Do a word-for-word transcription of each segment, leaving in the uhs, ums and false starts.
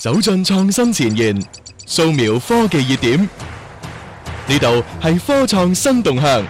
走進創新前沿，掃描科技熱點。呢度係科創新動向。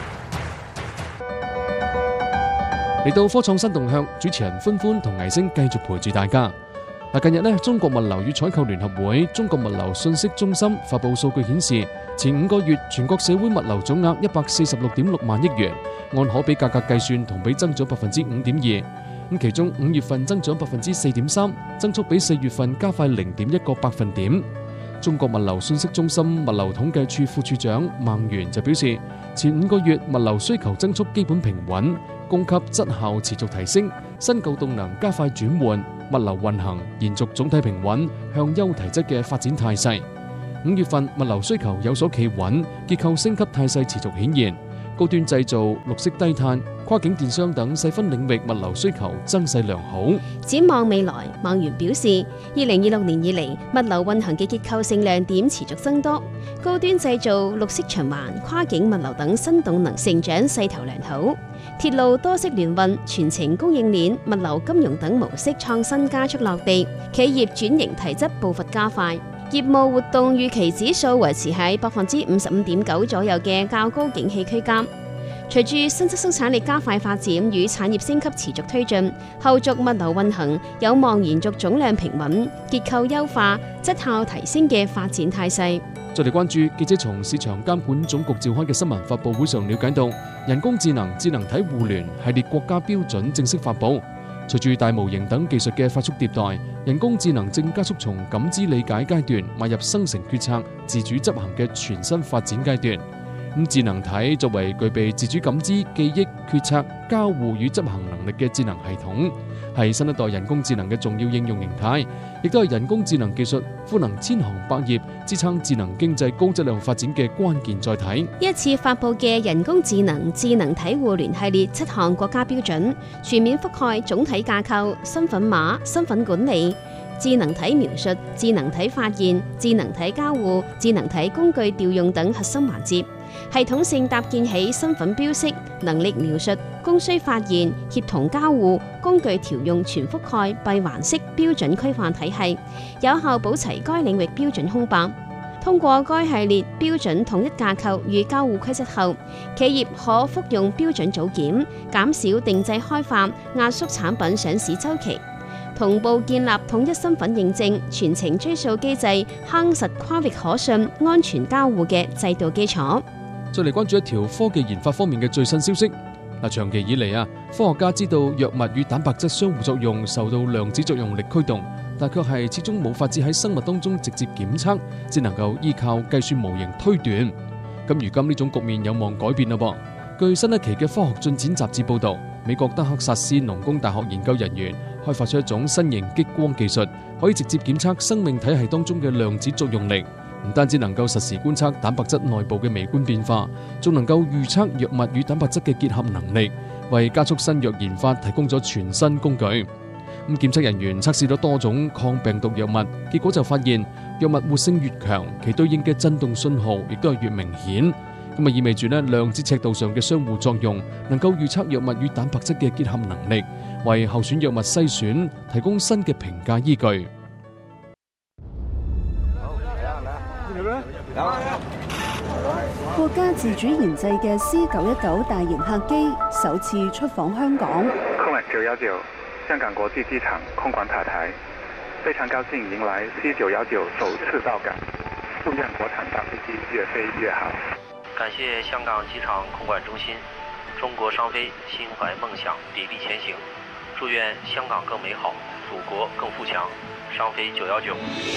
嚟到科創新動向，主持人歡歡同倪星繼續陪住大家。嗱，近日呢，中國物流與採購聯合會、中國物流信息中心發布數據顯示，前五個月全國社會物流總額一百四十六點六萬億元，按可比價格計算，同比增長百分之五點二。咁其中五月份增長百分之四點三，增速比四月份加快零點一個百分點。中國物流信息中心物流統計處副處長孟元就表示，前五個月物流需求增速基本平穩，供給質效持續提升，新舊動能加快轉換，物流運行延續總體平穩向優提質嘅發展態勢。五月份物流需求有所企穩，結構升級態勢持續顯現，高端製造、綠色低碳、跨境電商等細分領域物流需求增勢良好。 展望未來，孟元表示，二零二六年以嚟，物流運行嘅結構性亮點持續增多，高端製造、綠色循環、跨境物流等新動能成長勢頭良好。鐵路多式聯運、全程供應鏈、物流金融等模式創新加速落地，企業轉型提質步伐加快，業務活動預期指數維持喺百分之五十五點九左右嘅較高景氣區間。隨住新質生產力加快發展與產業升級持續推進，後續物流運行有望延續總量平穩、結構優化、質效提升嘅發展態勢。 再嚟關注記者從市場監管總局召開嘅新聞發佈會上了解到，人工智能、智能體互聯系列國家標準正式發佈。隨住大模型等技術嘅快速迭代，人工智能正加速從感知理解階段邁入生成決策、自主執行嘅全新發展階段。咁智能體作為具備自主感知、記憶、決策、交互與執行能力嘅智能系統，係新一代人工智能嘅重要應用形態，亦都係人工智能技術賦能千行百業、支撐智能經濟高質量發展嘅關鍵載體。 一次發佈嘅人工智能、智能體互聯系列七項國家標準，全面覆蓋總體架構、身份碼、身份管理、智能體描述、智能體發現、智能體交互、智能體工具調用等核心環節。系統性搭建起身份標識、能力描述、供需發現、協同交互、工具調用全覆蓋閉環式標準規範體系，有效保齊該領域標準空白。通過該系列標準統一架構與交互規則後，企業可複用標準組件，減少定製開發、壓縮產品上市週期，同步建立統一身份認證、全程追溯機制，夯實跨域可信、安全交互嘅制度基礎。 再嚟關注一條科技研發方面嘅最新消息。嗱，長期以嚟啊，科學家知道藥物與蛋白質相互作用受到量子作用力驅動，但卻係始終冇法子喺生物當中直接檢測，只能夠依靠計算模型推斷。咁如今呢種局面有望改變啦噃。據新一期嘅《科學進展》雜誌報導，美國德克薩斯農工大學研究人員開發出一種新型激光技術，可以直接檢測生命體系當中嘅量子作用力。唔單止能夠實時觀測蛋白質內部嘅微觀變化，仲能夠預測藥物與蛋白質嘅結合能力，為加速新藥研發提供咗全新工具。咁檢測人員測試咗多種抗病毒藥物，結果就發現藥物活性越強，其對應嘅震動信號亦都係越明顯。咁啊意味住呢量子尺度上嘅相互作用，能夠預測藥物與蛋白質嘅結合能力，為候選藥物篩選提供新嘅評價依據。 國家自主研製嘅 C 九一九大型客機首次出訪香港。 空管九一九香港國際機場空管塔台，非常高興迎來 C 九一九首次到港，祝願國產大飛機越飛越好。 感謝香港機場空管中心，中國商飛心懷夢想，砥礪前行，祝願香港更美好，祖國更富強。商飛九一九。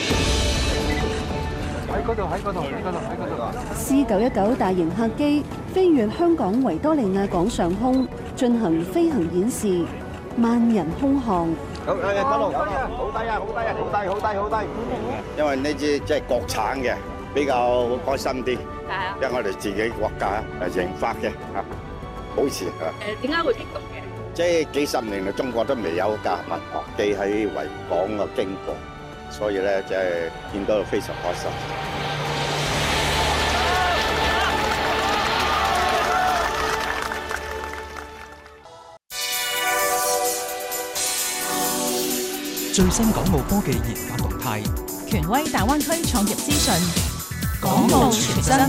喺嗰度，喺嗰度，喺嗰度，喺嗰度。 C 九一九大型客機飛越香港維多利亞港上空，進行飛行演示，萬人空巷。 好，誒嗰度，好低啊，好低啊，好低，好低，好低。因為呢支即係國產嘅，比較開心啲。係啊。因為我哋自己國家係研發嘅，嚇，好似嚇。誒點解會激動嘅？即係幾十年嚟，中國都未有架民航機喺維港嘅經過。所以咧，即係見到非常開心。 最新港澳科技研發動態， 權威大灣區創業資訊，港澳傳真。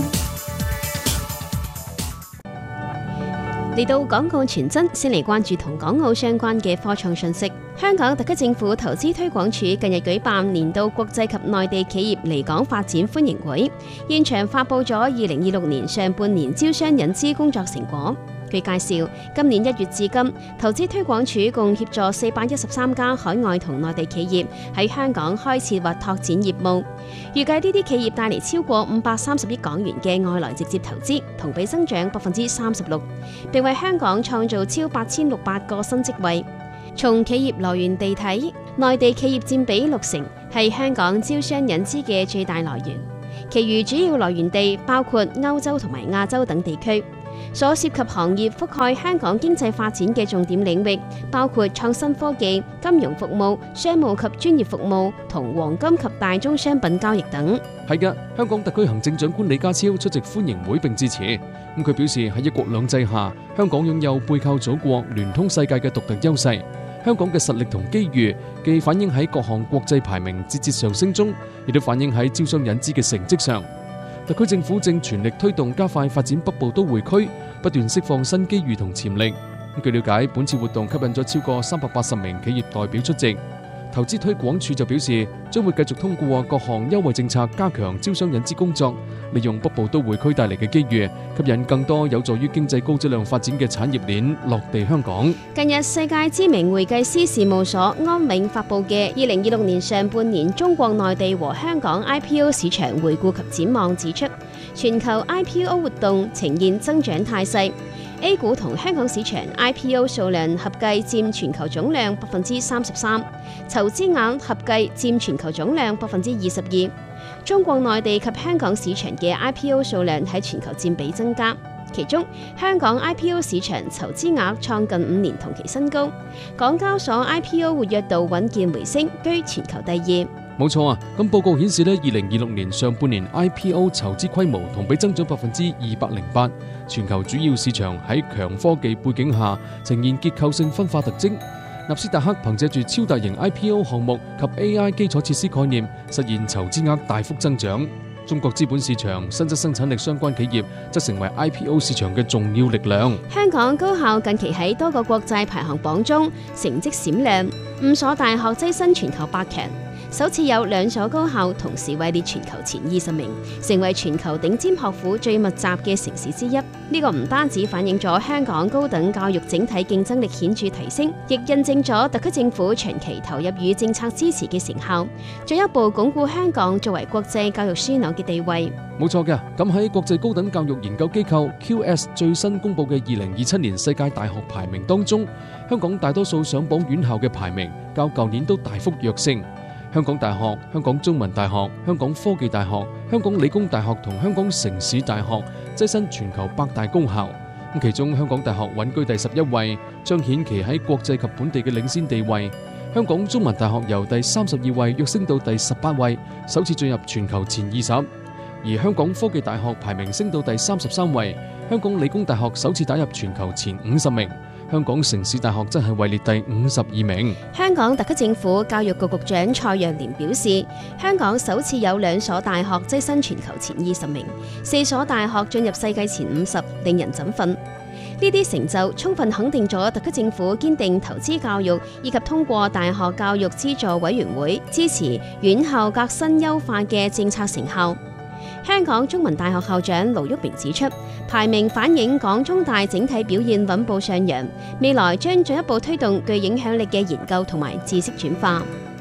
嚟到港澳傳真，先嚟關注同港澳相關嘅科創訊息。香港特區政府投資推廣署近日舉辦年度國際及內地企業離港發展歡迎會，現場發布咗二零二六年上半年招商引資工作成果。據介紹，今年一月至今，投資推廣署共協助四百一十三家海外同內地企業喺香港開設或拓展業務，預計呢啲企業帶嚟超過五百三十億港元嘅外來直接投資，同比增長百分之三十六，並為香港創造超八千六百個新職位。從企業來源地睇，內地企業佔比六成，係香港招商引資嘅最大來源，其餘主要來源地包括歐洲同埋亞洲等地區。所涉及行業覆蓋香港經濟發展嘅重點領域，包括創新科技、金融服務、商務及專業服務同黃金及大宗商品交易等。 係嘅，香港特區行政長官李家超出席歡迎會並致辭。咁佢表示喺一國兩制下，香港擁有背靠祖國、聯通世界嘅獨特優勢。香港嘅實力同機遇，既反映喺各項國際排名節節上升中，亦都反映喺招商引資嘅成績上。特區政府正全力推動加快發展北部都會區，不斷釋放新機遇同潛力。據了解，本次活動吸引咗超過三百八十名企業代表出席。投資推廣署就表示，將會繼續通過各項優惠政策加強招商引資工作，利用北部都會區帶嚟嘅機遇，吸引更多有助於經濟高質量發展嘅產業鏈落地香港。 近日，世界知名會計師事務所安永發布嘅二零二六年上半年中國內地和香港 I P O 市場回顧及展望指出，全球 I P O 活動呈現增長態勢。A 股同香港市場 I P O 數量合計佔全球總量百分之三十三，籌資額合計佔全球總量百分之二十二。中國內地及香港市場嘅 I P O 數量喺全球佔比增加，其中香港 I P O 市場籌資額創近五年同期新高，港交所 I P O 活躍度穩健回升，居全球第二。 冇錯啊！咁報告顯示咧，二零二六年上半年 I P O 籌資規模同比增長百分之二百零八。全球主要市場喺強科技背景下呈現結構性分化特徵。納斯達克憑借住超大型 I P O 項目及 A I 基礎設施概念，實現籌資額大幅增長。中國資本市場、新質生產力相關企業則成為 I P O 市場嘅重要力量。 香港高校近期喺多個國際排行榜中成績閃亮，五所大學躋身全球百強。首次有兩所高校同時位列全球前二十名，成為全球頂尖學府最密集嘅城市之一。呢、這個唔單止反映咗香港高等教育整體競爭力顯著提升，亦印證咗特區政府長期投入與政策支持嘅成效，進一步鞏固香港作為國際教育樞紐嘅地位。 冇錯嘅，咁喺國際高等教育研究機構 Q S 最新公布嘅二零二七年世界大學排名當中，香港大多數上榜院校嘅排名較舊年都大幅躍升。香港大學、香港中文大學、香港科技大學、香港理工大學同香港城市大學躋身全球百大公校。咁其中香港大學穩居第十一位，彰顯其喺國際及本地嘅領先地位。香港中文大學由第三十二位躍升到第十八位，首次進入全球前二十。而香港科技大學排名升到第三十三位，香港理工大學首次打入全球前五十名。香港城市大學則係位列第五十二名。 香港特區政府教育局局長蔡若蓮表示，香港首次有兩所大學躋身全球前二十名，四所大學進入世界前五十，令人振奮。呢啲成就充分肯定咗特區政府堅定投資教育，以及通過大學教育資助委員會支持院校革新優化嘅政策成效。香港中文大學校長盧煜明指出，排名反映港中大整體表現穩步上揚，未來將進一步推動具影響力嘅研究同埋知識轉化。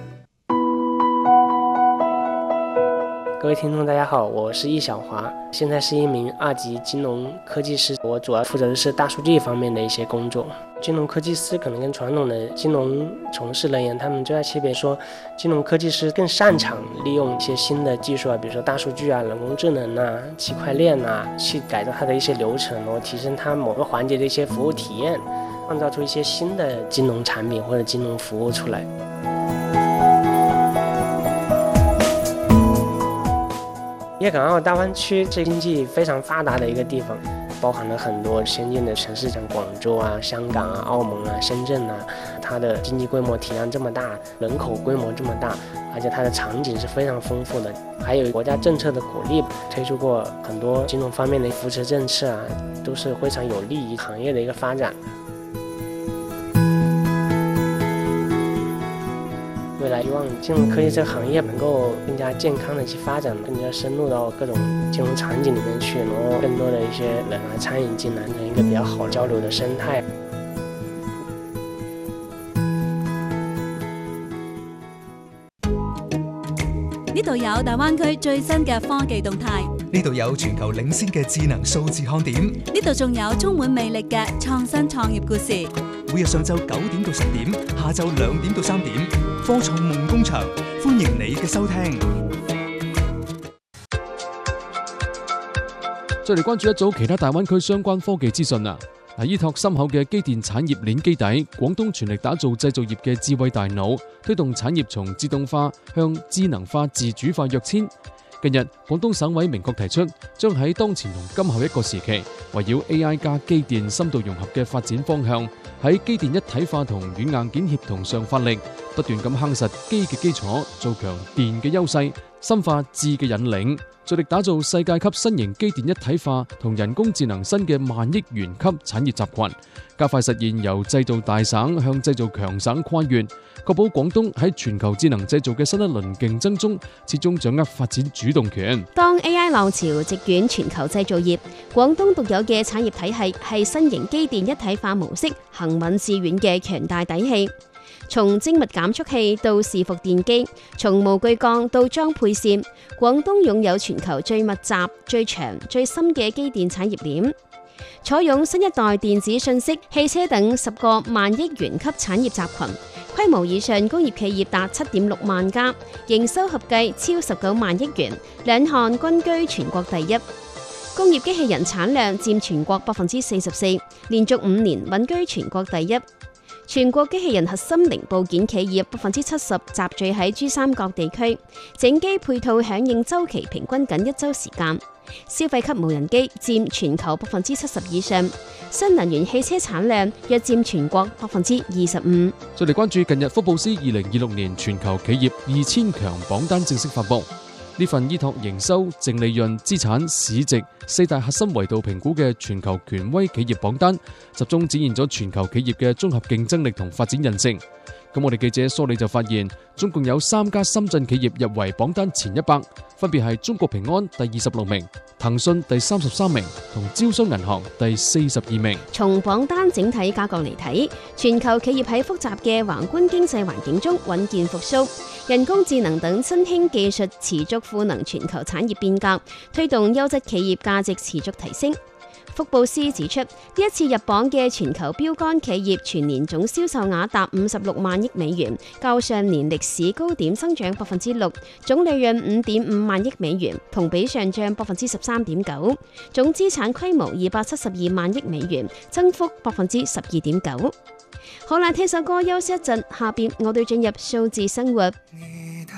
各位聽眾大家好，我是易小華，現在是一名二級金融科技師，我主要負責的是大數據方面的一些工作。金融科技師可能跟傳統的金融從事人員，他們最大區別說，金融科技師更擅長利用一些新的技術啊，比如說大數據啊、人工智能啊、區塊鏈啊，去改造它的一些流程，然後提升它某個環節的一些服務體驗，創造出一些新的金融產品或者金融服務出來。粵港澳大灣區是經濟非常發達的一個地方， 包含了很多先进的城市，像廣州啊、香港啊、澳門啊、深圳啊，它的經濟規模體量這麼大，人口規模這麼大，而且它的場景是非常豐富的。還有國家政策的鼓勵，推出過很多金融方面的扶持政策啊，都是非常有利於行業的一個發展。未來希望金融科技這個行業能夠更加健康的去發展，更加深入到各種金融場景裡面去，然後更多的一些人來參與進來，成一個比較好交流的生態。 呢度有大灣區最新嘅科技動態， 呢度有全球領先嘅智能數字看點， 呢度仲有充滿魅力嘅創新創業故事。 每日上晝九點到十點，下晝兩點到三點，科創夢工場，歡迎你嘅收聽。 再嚟關注一組其他大灣區相關科技資訊啊！嗱，依託深厚嘅機電產業鏈基底，廣東全力打造製造業嘅智慧大腦，推動產業從自動化向智能化、自主化躍遷。近日，廣東省委明確提出，將喺當前同今後一個時期，圍繞 A I 加機電深度融合嘅發展方向，喺機電一體化同軟硬件協同上發力，不斷咁夯實機嘅基礎，做強電嘅優勢，深化智嘅引領，着力打造世界級新型機電一體化同人工智能新嘅萬億元級產業集群，加快實現由製造大省向製造強省跨越，確保廣東喺全球智能製造嘅新一輪競爭中，始終掌握發展主動權。 當 A I 浪潮席捲全球製造業，廣東獨有嘅產業體系係新型機電一體化模式行穩致遠嘅強大底氣。從精密減速器到伺服電機，從模具鋼到裝配線，廣東擁有全球最密集、最長、最深嘅機電產業鏈，採用新一代電子信息、汽車等十個萬億元級產業集群，規模以上工業企業達七點六萬家，營收合計超十九萬億元，兩項均居全國第一。工業機器人產量佔全國百分之四十四，連續五年穩居全國第一。全國機器人核心零部件企業百分之七十集聚喺珠三角地區，整機配套響應週期平均僅一週時間。消費級無人機佔全球百分之七十以上，新能源汽車產量約佔全國百分之二十五。 再嚟關注近日福布斯二零二六年全球企業二千強榜單正式發布。呢份依託營收、淨利潤、資產、市值四大核心維度評估嘅全球權威企業榜單，集中展現咗全球企業嘅綜合競爭力同發展韌性。咁我哋記者梳理就發現，總共有三家深圳企業入圍榜單前一百，分別係中國平安第二十六名、騰訊第三十三名同招商銀行第四十二名。 從榜單整體格局嚟睇，全球企業喺複雜嘅宏觀經濟環境中穩健復甦，人工智能等新興技術持續賦能全球產業變革，推動優質企業價值持續提升。福布斯指出，呢一次入榜嘅全球標杆企業全年總銷售額達五十六萬億美元，較上年歷史高點增長百分之六，總利潤五點五萬億美元，同比上漲百分之十三點九，總資產規模二百七十二萬億美元，增幅百分之十二點九。好啦，聽首歌休息一陣，下邊我哋進入數字生活。